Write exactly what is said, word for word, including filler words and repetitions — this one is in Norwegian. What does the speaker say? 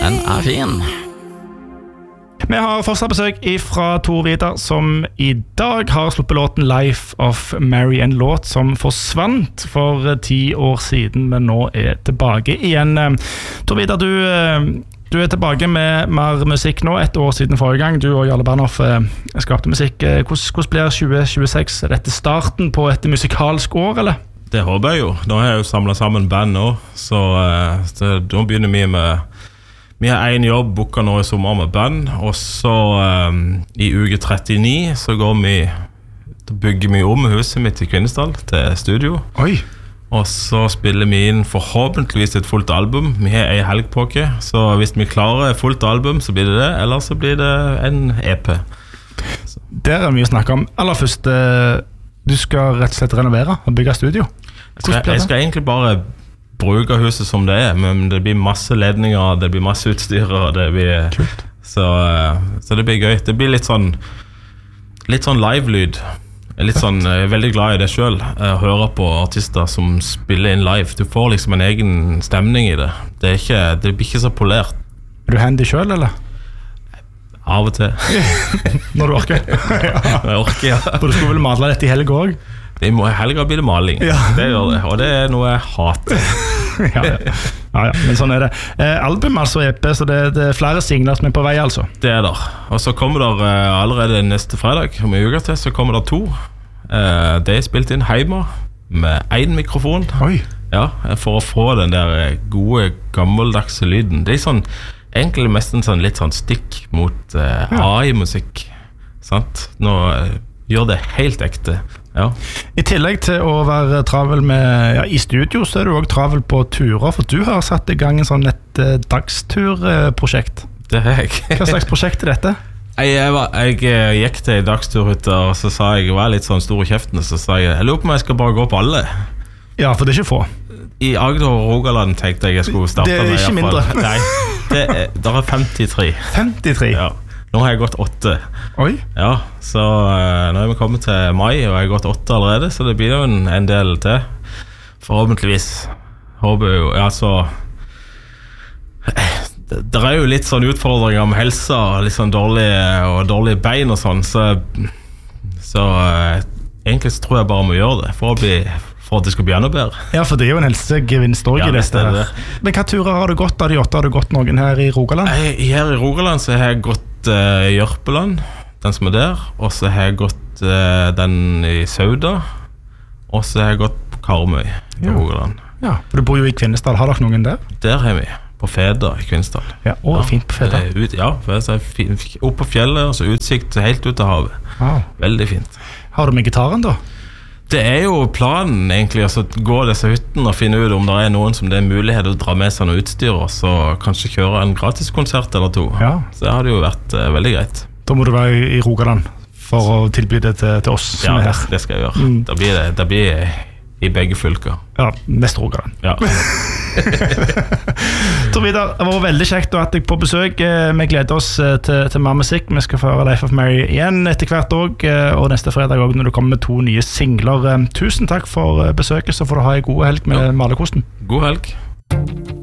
Den er fin. Vi har fortsatt besøk fra Tor Vidar, som i dag har sluppet låten Life of Mary, en låt som forsvant for ti år siden, men nå er tilbake igjen. Tor Vidar, du, du er tilbake med mer musikk nå, et år siden forrige gang. Du og Jarle Bernhoff skapte musikk. Hvordan, hvordan blir tjue tjueseks? Er dette starten på et musikalsk år, eller? Det håper jeg jo. Nå har jeg jo samlet sammen band nå, så, så da begynner vi med Vi har en jobb booket nå i sommer med band, og så um, i uke trettini så går vi, da bygger vi om huset mitt i Kvinesdal til studio. Oi! Og så spiller vi inn forhåpentligvis et fullt album. Vi har en helg på oss, så hvis vi klarer et fullt album så blir det det, eller så blir det en E P. Så. Der er mye å snakke om. Aller først, du skal rett og slett renovere og bygge studio. Jeg skal, jeg skal egentlig bare bruke huset som det er, men det blir masse ledninger, det blir masse utstyr, og det blir så, så det blir gøy. Det blir litt sånn litt sånn live-lyd. Jeg er litt sånn, jeg er veldig glad i det selv, å høre på artister som spiller inn live. Du får liksom en egen stemning i det. Det, er ikke, det blir ikke så polert. Er du handy selv, eller? Av og til. Når du orker? Ja. Jeg orker, ja. For du skulle vel male dette i helg også? Det må helga blir det maling. Ja. Det gjør det, og det er noe jeg hater. ja, ja. Ja, ja, men sånn er det. Eh, album, altså E P, så det, det er flere singler som er på vei, altså. Det er der. Og så kommer der eh, allerede neste fredag, om en uke til, så kommer der to. Eh, det er spilt inn hjemme med en mikrofon. Oi. Ja, for å få den der gode, gammeldagse lyden. Det er sånn, egentlig nesten sånn litt sånn stikk mot eh, A I-musikk. Sant? Nå eh, gjør det helt ekte. Ja. I tillegg til å være travel med, ja, i studio, så er du også travel på turer, for du har satt i gang en sånn et uh, dagsturprosjekt. Det er jeg. Hva slags prosjekt er dette? Jeg, jeg, var, jeg gikk til en dagsturhytte, og så sa jeg, jeg var litt sånn stor i kjeften, så sa jeg, jeg lurer på om jeg skal bare gå på alle. Ja, for det er ikke få. I Agder og Rogaland tenkte jeg jeg skulle starte med. Det er ikke med, mindre. Nei, det er, der er femtitre. femtitre? Ja. Nå har jeg gått åtte. Oi. Ja, så uh, nå er vi kommet til mai, og jeg har gått åtte allerede, så det blir jo en, en del til. Forhåpentligvis. Håper jo, ja, så det, det er jo litt sånn utfordringer med helsa, litt sånn dårlige, og dårlige bein og sånn, så, så uh, egentlig så tror jeg bare må gjøre det, for å bli for at det skal bli enda bedre. Ja, for det er jo en helsegevinst også, ja, i dette her. Men hva turer har du gått av de åtte? Har du gått noen her i Rogaland? Jeg, her i Rogaland så har jeg gått uh, Jørpeland, den som er der, og så har jeg gått uh, den i Sauda, og så har jeg gått på Karmøy i ja. Rogaland. Ja, for du bor jo i Kvinesdal. Har dere noen der? Der har vi, på Feda i Kvinesdal. Ja, å, ja, fint på Feda. Ut, ja, opp på fjellet, og så utsikt helt ut av havet. Wow. Veldig fint. Har du med gitaren da? Det er jo planen egentlig, å gå disse hyttene og finne ut om det er noen som det er mulighet å dra med seg noe utstyr, og så kanskje kjøre en gratiskonsert eller to. Ja. Så det hadde jo vært uh, veldig greit. Da må du være i Rogaland for å tilby det til, til oss som ja, er her. Ja, det skal jeg gjøre. Mm. Da blir det, da blir det i begge fylker. Ja, mest Rogaland. Ja. Tor Vidar, det var veldig kjekt å ha deg på besøk. Vi gleder oss til, til mer musikk. Vi skal få høre Life of Mary igjen etter hvert også, og neste fredag også, når du kommer med to nye singler. Tusen takk for besøket, så får du ha en god helg med ja. Malerkosten. God helg.